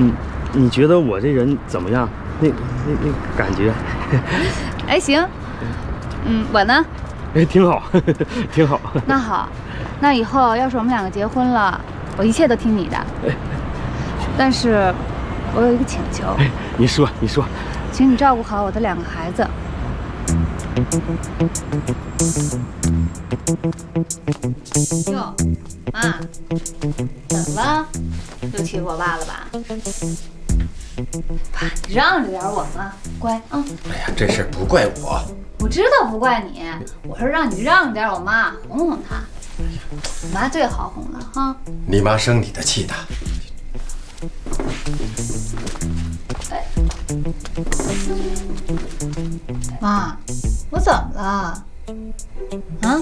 你觉得我这人怎么样？那感觉？ 哎，行。我呢？ 哎，挺好，挺好。 那好，那以后要是我们两个结婚了，我一切都听你的。但是，我有一个请求。 哎，你说。 请你照顾好我的2个孩子。哟，妈，怎么了？又欺负我爸了吧？爸，你让着点我嘛，乖啊。 哎呀，这事不怪我。 我知道不怪你，我是让你让着点我妈，哄哄她。我妈最好哄了哈。 你妈生你的气大。 妈，我怎么了？啊？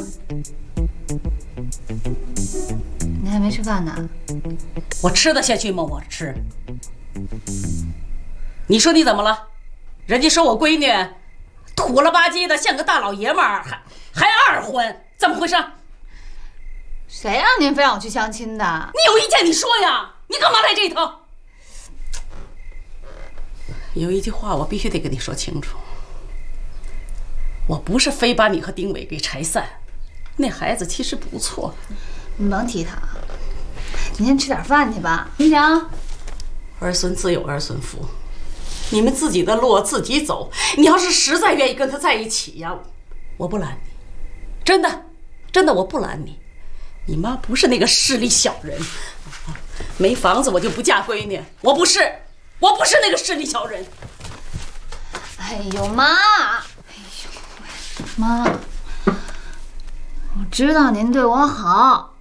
你还没吃饭呢？ 我吃得下去吗？我吃。你说你怎么了？人家说我闺女土了吧唧的，像个大老爷们儿，还2婚，怎么回事？ 谁让您非让我去相亲的？ 你有意见你说呀，你干嘛来这一套？有一句话我必须得跟你说清楚，我不是非把你和丁伟给拆散，那孩子其实不错。 你甭提他，你先吃点饭去吧，行不行？ 儿孙自有儿孙福，你们自己的路自己走。你要是实在愿意跟他在一起呀，我不拦你，真的我不拦你。你妈不是那个势利小人，没房子我就不嫁闺女，我不是那个势利小人。 哎呦妈！哎呦妈！我知道您对我好。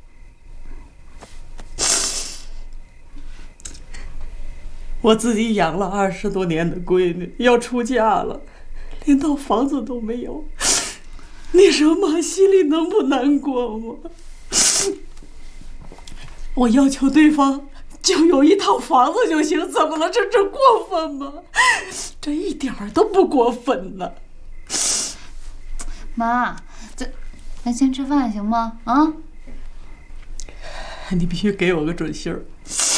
我自己养了20多年的闺女要出嫁了，连套房子都没有，你说妈心里能不难过吗？我要求对方就有一套房子就行，怎么了？这过分吗？这一点都不过分呢。 妈，咱先吃饭行吗？啊？ 你必须给我个准信儿。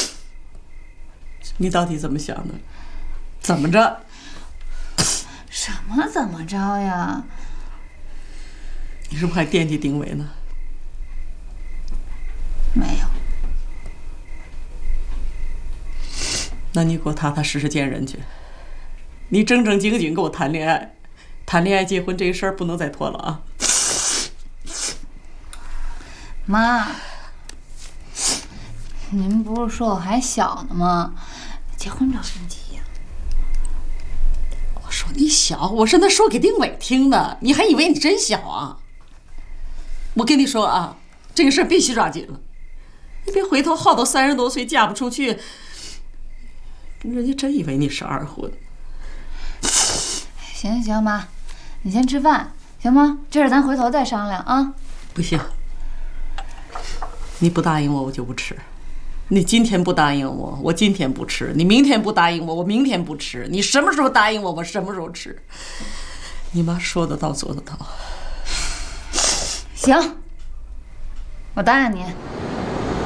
你到底怎么想的？怎么着？ 什么怎么着呀？ 你是不是还惦记丁伟呢？ 没有。 那你给我踏踏实实见人去，你正正经经给我谈恋爱，谈恋爱结婚这个事儿不能再拖了啊！ 妈，您不是说我还小呢吗？结婚着什么急呀？ 我说你小，我是那说给丁伟听的，你还以为你真小啊？我跟你说啊，这个事儿必须抓紧了，你别回头耗到30多岁嫁不出去，人家真以为你是2婚。 行，妈，你先吃饭行吗？这事咱回头再商量啊。 不行，你不答应我，我就不吃。你今天不答应我，我今天不吃；你明天不答应我，我明天不吃。你什么时候答应我，我什么时候吃。你妈说得到做得到。 行，我答应你。